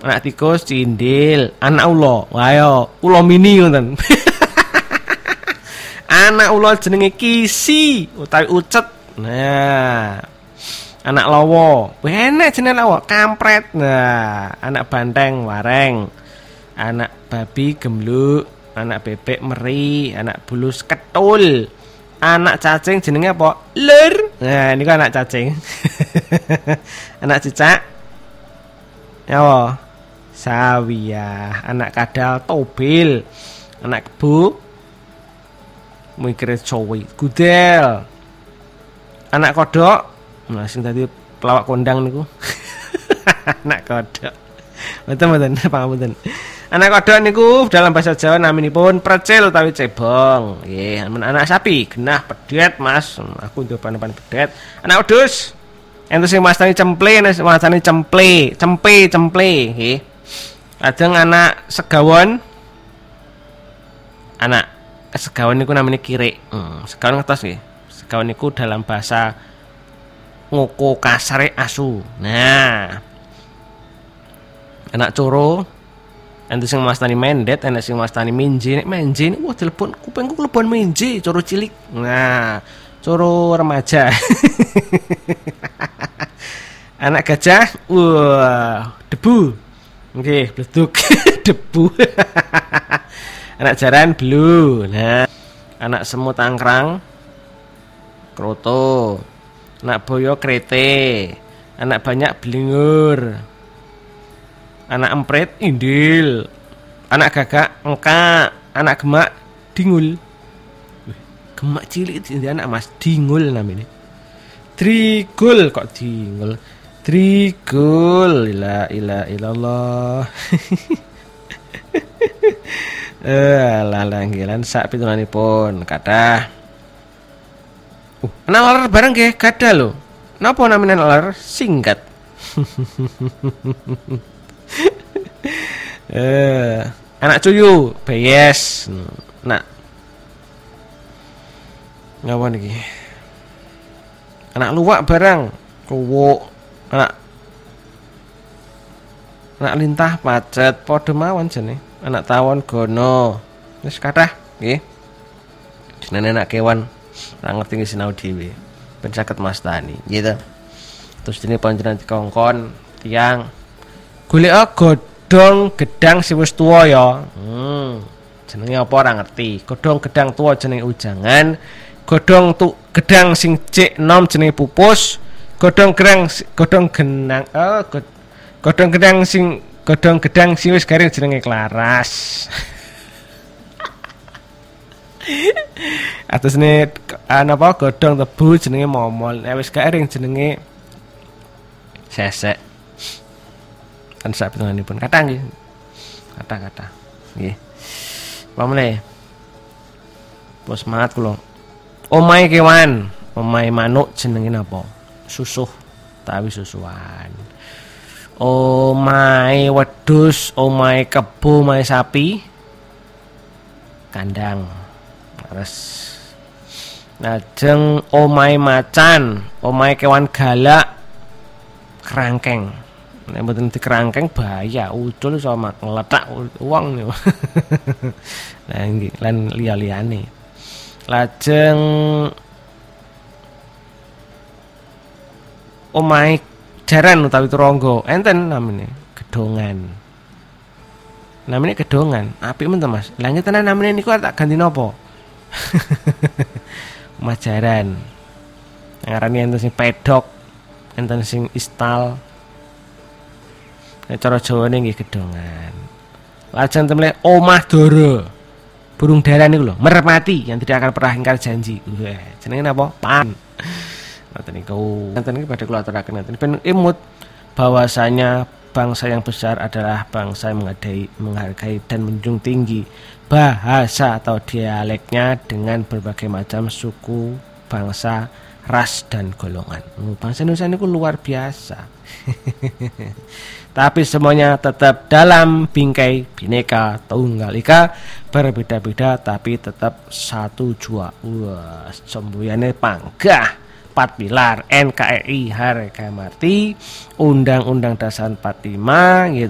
Anak tikus cindil, anak ulo. Ayo, ulo mini ngoten. Anak ulo jenenge kisi utawi ucet. Nah, anak lawa, enek jenenge lawa, kampret. Nah, anak banteng wareng. Anak babi gembluk, anak bebek meri, anak bulus ketul. Anak cacing jenenge apa? Lur. Nah, niku anak cacing. Anak cicak nyawa sawiyah. Anak kadal tobil. Anak kebu mikire cowi gudel. Anak kodok, nah sing tadi pelawak kondang niku. Anak kodok. Mboten pangapunten. Anak kodok niku dalam bahasa Jawa naminipun precil utawi cebong. Nggih, anak sapi genah pedet, Mas. Aku nduwe panepan pedet. Anak wedhus enten sing mastani cemple, mastani cemple nggih. Lajeng anak segawon. Anak segawon niku namine kirik. Segawon ngertos nggih. Segawon niku dalam bahasa ngoko kasare asu. Nah, anak coro enten sing mastani mendet, enten sing mastani menje. Nek menje wah telepon kupingku kelebon menje, coro cilik. Nah, coro remaja. Anak gajah, wah, debu. Nggih, bleduk debu. Anak jaran blue. Nah, anak semut angkrang kroto. Anak boyo krete. Anak banyak belingur. Anak empret indil. Anak gagak engkak. Anak gemak dingul. Gemak cilik itu anak Mas dingul namanya. Trigul kok dingul. Trigul, la ilaha illallah. Langgilan sak pitunanipun kathah. Anak laler bareng nggih gadah lho. Napa namine laler? Singkat. Anak cuyu, beyes. Nak. Ngapa niki? Anak luwak barang, kuwuk. Anak lintah pacet padha mawon jene. Anak tawon gono. Wis kathah nggih. Jenenge anak kewan ora ngerti nggih sinau dhewe. Ben saged mastani, gitu. Terus dene panjenengan dikongkon tiyang golek godhong gedang sing wis tuwa ya. Jenenge apa ora ngerti. Godhong gedang tuwa jenenge ujangan. Godhong gedang sing cek nom jenenge pupus. Godhong gedang sing wis garing jenenge klaras. Atusne napa godhong tebu jenenge momol. Nek wis garing jenenge sesek. Kan sak pitunganipun kathah nggih. Kathah. Nggih. Pamane. Bos semangat kula. Omahe kewan, omahe manuk jenenge napa? Susuh tawi susuhan. Omahe wedhus, omahe kebo, omahe sapi kandang. Terus lajeng omahe macan, omahe kewan galak kerangkeng. Nek mboten dikerangkeng bahaya, ucul iso ngletak wong niku. Lah nggih, lan liya-liyane. Lajeng omahe jaran utawi turangga enten namine gedhongan. Namine gedhongan, apik men to Mas. Lah ngeten namine niku tak ganti napa? Omah jaran. Ngarani enten sing pedhok, enten sing istal. Nek cara Jawane nggih gedhongan. Lajeng temle omah dara. Burung dara niku lho, merpati yang tidak akan pernah ingkar janji. Jenenge napa? Pan. Ngoten niku. Ngoten iki badhe kula aturaken ngoten ben imut bahwasanya bangsa yang besar adalah bangsa yang menghargai dan menjunjung tinggi bahasa atau dialeknya dengan berbagai macam suku, bangsa, ras dan golongan. Bangsa Indonesia niku luar biasa. Tapi semuanya tetap dalam bingkai Bhinneka Tunggal Ika, berbeda-beda tapi tetap satu jua. Wah, semboyane panggah. 4 pilar NKRI, Harga Mati, Undang-Undang Dasar 45 gitu.